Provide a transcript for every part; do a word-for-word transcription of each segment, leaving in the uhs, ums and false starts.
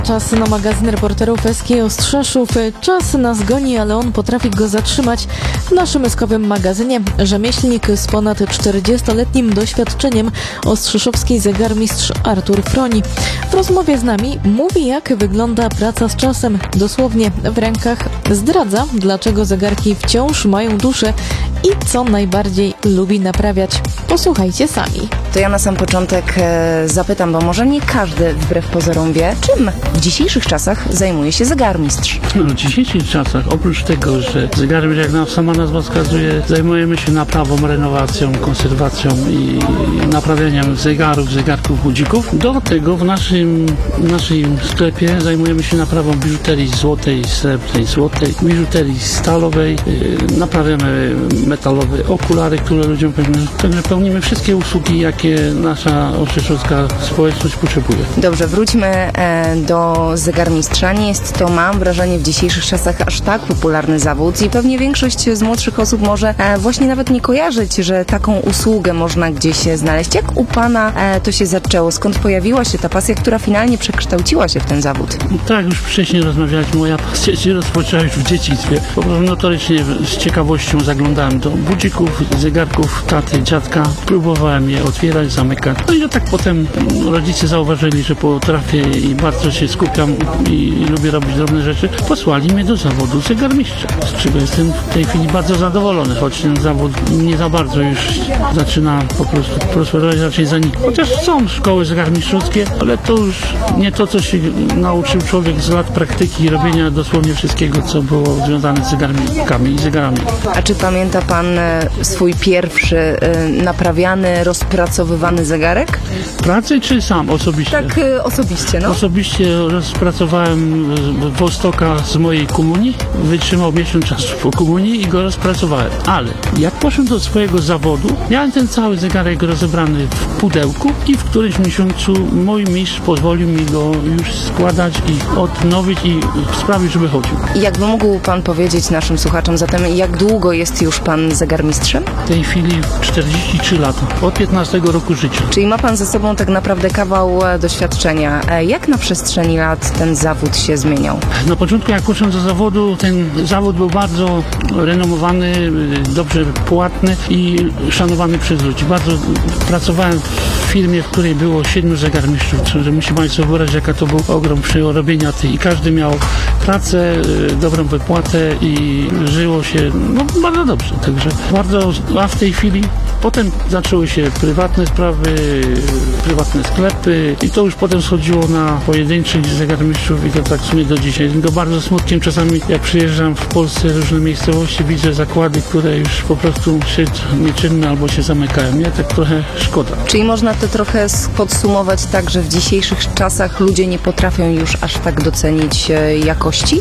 Czas na magazyn reporterów S K Ostrzeszów. Czas nas goni, ale on potrafi go zatrzymać. W naszym eskowym magazynie rzemieślnik z ponad czterdziestoletnim doświadczeniem, ostrzeszowski zegarmistrz Artur Froń. W rozmowie z nami mówi, jak wygląda praca z czasem, dosłownie w rękach. Zdradza, dlaczego zegarki wciąż mają duszę i co najbardziej lubi naprawiać. Posłuchajcie sami. To ja na sam początek e, zapytam, bo może nie każdy wbrew pozorom wie, czym w dzisiejszych czasach zajmuje się zegarmistrz. No, w dzisiejszych czasach, oprócz tego, że zegarem, jak nam sama nazwa wskazuje, zajmujemy się naprawą, renowacją, konserwacją i naprawianiem zegarów, zegarków, budzików. Do tego w naszym, w naszym sklepie zajmujemy się naprawą biżuterii złotej, srebrnej, złotej, biżuterii stalowej, yy, naprawiamy metalowe okulary, które ludziom pełnimy. Także pełnimy wszystkie usługi, jakie nasza ostrzeszowska społeczność potrzebuje. Dobrze, wróćmy e, do zegarmistrza. Nie jest to, mam wrażenie, w dzisiejszych czasach aż tak popularny zawód i pewnie większość z młodszych osób może e, właśnie nawet nie kojarzyć, że taką usługę można gdzieś znaleźć. Jak u Pana e, to się zaczęło? Skąd pojawiła się ta pasja, która finalnie przekształciła się w ten zawód? Tak, już wcześniej rozmawialiśmy, moja pasja się rozpoczęła już w dzieciństwie. Po prostu notorycznie z ciekawością zaglądałem do budzików, zegarków taty, dziadka. Próbowałem je otwierać, zamykać. No i tak potem rodzice zauważyli, że potrafię i bardzo się skupiam i, i lubię robić drobne rzeczy. Posłali mnie do zawodu zegarmistrza, z czego jestem w tej chwili bardzo zadowolony, choć ten zawód nie za bardzo już zaczyna po prostu prosperować, raczej zanikać. Chociaż są szkoły zegarmistrzowskie, ale to już nie to, co się nauczył człowiek z lat praktyki i robienia dosłownie wszystkiego, co było związane z zegarkami i zegarami. A czy pamięta Pan e, swój pierwszy e, naprawiany, rozpracowywany zegarek? Pracy czy sam osobiście? Tak e, osobiście, no. Osobiście rozpracowałem Wostoka z mojej komunii, wytrzymał miesiąc czasu po komunii i go rozpracowałem. Ale jak poszedłem do swojego zawodu, miałem ten cały zegarek rozebrany w pudełku i w którymś miesiącu mój mistrz pozwolił mi go już składać i odnowić i sprawić, żeby chodził. I jakby mógł Pan powiedzieć naszym słuchaczom zatem, jak długo jest już Pan zegarmistrzem? W tej chwili czterdzieści trzy lata, od piętnastego roku życia. Czyli ma Pan ze sobą tak naprawdę kawał e, doświadczenia. E, Jak na przestrzeni lat ten zawód się zmieniał? Na początku, jak poszedłem do zawodu, ten zawód był bardzo renomowany, dobrze płatny i szanowany przez ludzi. Bardzo pracowałem w firmie, w której było siedmiu zegarmistrzów, że musi Państwo wyobrazić, jaka to był ogrom robienia tej. I każdy miał pracę, dobrą wypłatę i żyło się no, bardzo dobrze. Także bardzo, a w tej chwili potem zaczęły się prywatne sprawy, prywatne sklepy i to już potem schodziło na pojedynczych zegarmistrzów i to tak w sumie do dzisiaj. Tylko bardzo smutkiem czasami, jak przyjeżdżam w Polsce w różne miejscowości, widzę zakłady, które już po prostu się nieczynne albo się zamykają. Mnie tak trochę szkoda. Czyli można to trochę podsumować tak, że w dzisiejszych czasach ludzie nie potrafią już aż tak docenić e, jakości?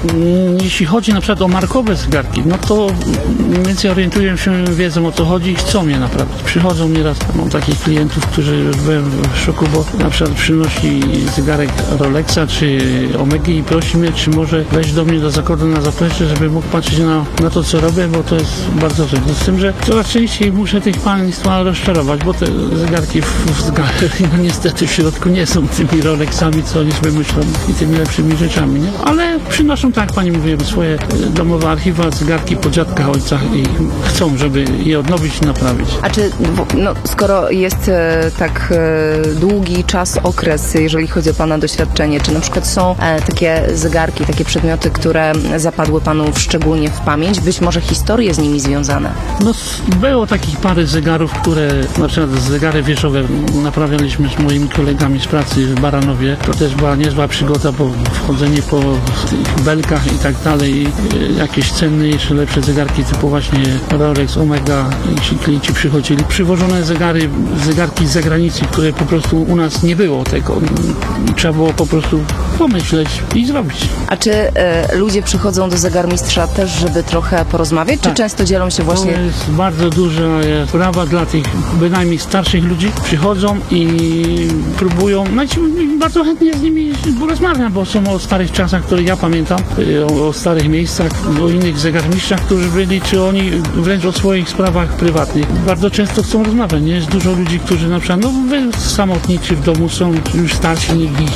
Jeśli chodzi na przykład o markowe zegarki, no to mniej więcej orientują się, wiedzą o co chodzi i chcą mnie naprawić. Przychodzą nieraz, mam takich klientów, którzy już byłem w szoku, bo na przykład przynosi zegarek Rolexa czy Omegi i prosi mnie, czy może wejść do mnie do zakładu na zaplecze, żeby mógł patrzeć na, na to, co robię, bo to jest bardzo ważne. Z tym, że coraz częściej muszę tych państwa rozczarować, bo te zegarki w, w zegarach no niestety w środku nie są tymi Rolexami, co oni sobie myślą i tymi lepszymi rzeczami, nie? Ale przynoszą, tak jak pani mówiłem, swoje domowe archiwa, zegarki po dziadkach, ojcach i chcą, żeby je odnowić i naprawić. A czy, no, skoro jest e, tak e, długi czas, okres, jeżeli chodzi o Pana doświadczenie, czy na przykład są e, takie zegarki, takie przedmioty, które zapadły Panu szczególnie w pamięć, być może historie z nimi związane? No, było takich parę zegarów, które, na przykład zegary wieszowe naprawialiśmy z moimi kolegami z pracy w Baranowie. To też była niezła przygoda, bo wchodzenie po tych belkach i tak dalej, i jakieś cenne, jeszcze lepsze zegarki typu właśnie Rolex, Omega, jeśli klienci przychodzili. Przywożone zegary, zegarki z zagranicy, które po prostu u nas nie było tego. Trzeba było po prostu pomyśleć i zrobić. A czy e, ludzie przychodzą do zegarmistrza też, żeby trochę porozmawiać, Tak. czy często dzielą się właśnie... To jest bardzo duża sprawa dla tych bynajmniej starszych ludzi. Przychodzą i próbują, no i bardzo chętnie z nimi porozmawiam, bo są o starych czasach, które ja pamiętam, o, o starych miejscach, o innych zegarmistrzach, którzy byli, czy oni wręcz o swoich sprawach prywatnych. Bardzo często chcą rozmawiać, nie? Jest dużo ludzi, którzy na przykład, no wy samotniczy w domu są już starsi, nikt ich